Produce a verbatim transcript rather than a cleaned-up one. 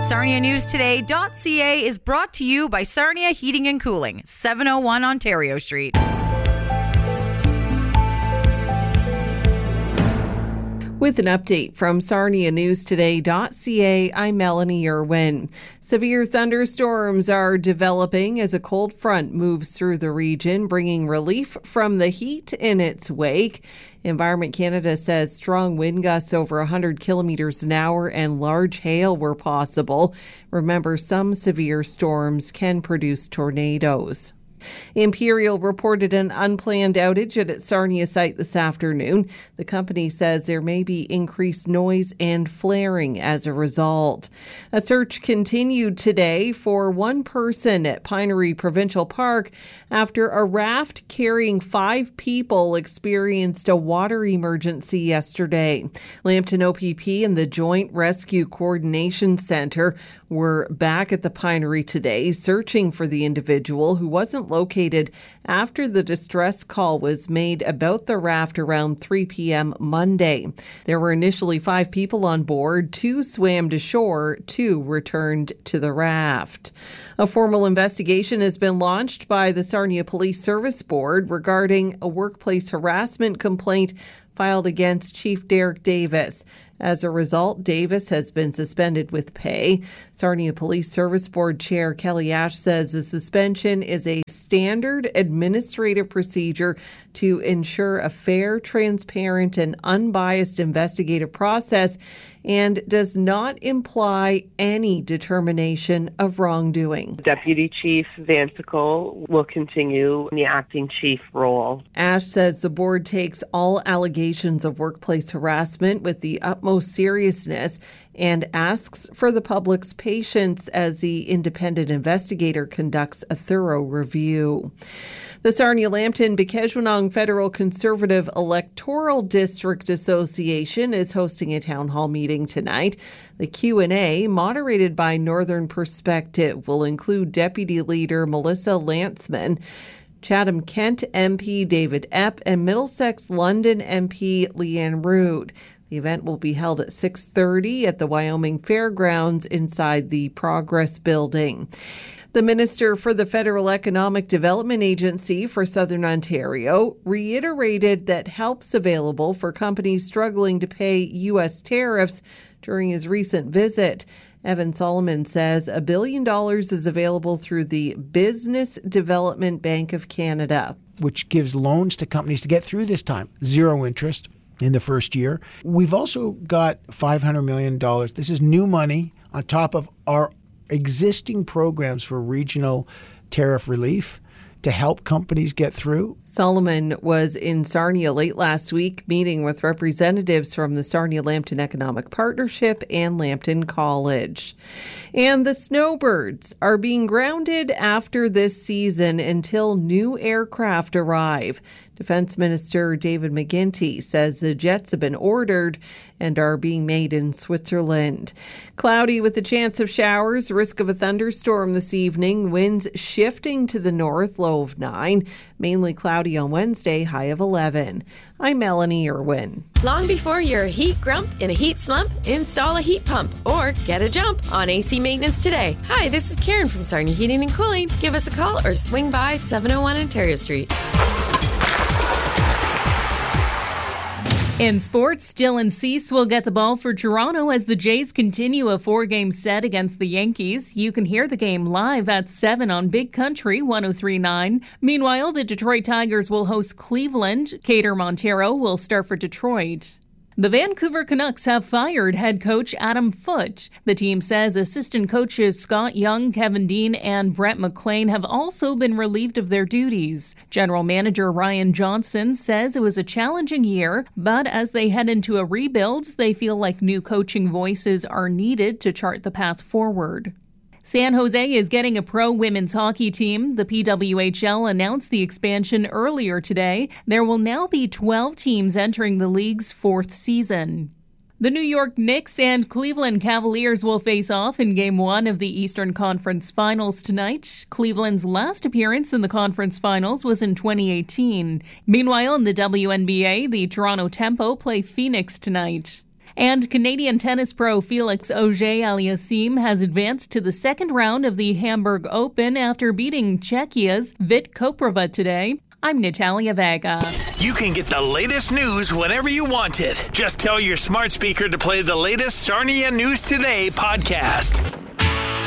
Sarnia News Today dot C A is brought to you by Sarnia Heating and Cooling, seven oh one Ontario Street. With an update from Sarnia News Today dot C A, I'm Melanie Irwin. Severe thunderstorms are developing as a cold front moves through the region, bringing relief from the heat in its wake. Environment Canada says strong wind gusts over one hundred kilometers an hour and large hail were possible. Remember, some severe storms can produce tornadoes. Imperial reported an unplanned outage at its Sarnia site this afternoon. The company says there may be increased noise and flaring as a result. A search continued today for one person at Pinery Provincial Park after a raft carrying five people experienced a water emergency yesterday. Lambton O P P and the Joint Rescue Coordination Centre were back at the Pinery today searching for the individual who wasn't located after the distress call was made about the raft around three p.m. Monday. There were initially five people on board. Two swam to shore. Two returned to the raft. A formal investigation has been launched by the Sarnia Police Service Board regarding a workplace harassment complaint filed against Chief Derek Davis. As a result, Davis has been suspended with pay. Sarnia Police Service Board Chair Kelly Ash says the suspension is a standard administrative procedure to ensure a fair, transparent, and unbiased investigative process and does not imply any determination of wrongdoing. Deputy Chief Vansicle will continue in the acting chief role. Ash says the board takes all allegations of workplace harassment with the utmost seriousness and asks for the public's patience as the independent investigator conducts a thorough review. The Sarnia-Lambton-Bikeshwanong Federal Conservative Electoral District Association is hosting a town hall meeting tonight. The Q and A, moderated by Northern Perspective, will include Deputy Leader Melissa Lantzman, Chatham-Kent M P David Epp, and Middlesex-London M P Leanne Rood. The event will be held at six thirty at the Wyoming Fairgrounds inside the Progress Building. The Minister for the Federal Economic Development Agency for Southern Ontario reiterated that help's available for companies struggling to pay U S tariffs during his recent visit. Evan Solomon says a billion dollars is available through the Business Development Bank of Canada, which gives loans to companies to get through this time. Zero interest in the first year. We've also got five hundred million dollars. This is new money on top of our existing programs for regional tariff relief to help companies get through. Solomon was in Sarnia late last week meeting with representatives from the Sarnia-Lambton Economic Partnership and Lambton College. And the Snowbirds are being grounded after this season until new aircraft arrive. Defense Minister David McGuinty says the jets have been ordered and are being made in Switzerland. Cloudy with a chance of showers, risk of a thunderstorm this evening, winds shifting to the north, low of nine. Mainly cloudy on Wednesday, high of eleven. I'm Melanie Irwin. Long before you're a heat grump in a heat slump, install a heat pump or get a jump on A C maintenance today. Hi, this is Karen from Sarnia Heating and Cooling. Give us a call or swing by seven oh one Ontario Street. In sports, Dylan Cease will get the ball for Toronto as the Jays continue a four-game set against the Yankees. You can hear the game live at seven on Big Country one oh three point nine. Meanwhile, the Detroit Tigers will host Cleveland. Cater Montero will start for Detroit. The Vancouver Canucks have fired head coach Adam Foote. The team says assistant coaches Scott Young, Kevin Dean, and Brett McLean have also been relieved of their duties. General manager Ryan Johnson says it was a challenging year, but as they head into a rebuild, they feel like new coaching voices are needed to chart the path forward. San Jose is getting a pro women's hockey team. The P W H L announced the expansion earlier today. There will now be twelve teams entering the league's fourth season. The New York Knicks and Cleveland Cavaliers will face off in Game one of the Eastern Conference Finals tonight. Cleveland's last appearance in the conference finals was in twenty eighteen. Meanwhile, in the W N B A, the Toronto Tempo play Phoenix tonight. And Canadian tennis pro Felix Auger-Aliassime has advanced to the second round of the Hamburg Open after beating Czechia's Vit Koprova today. I'm Natalia Vega. You can get the latest news whenever you want it. Just tell your smart speaker to play the latest Sarnia News Today podcast.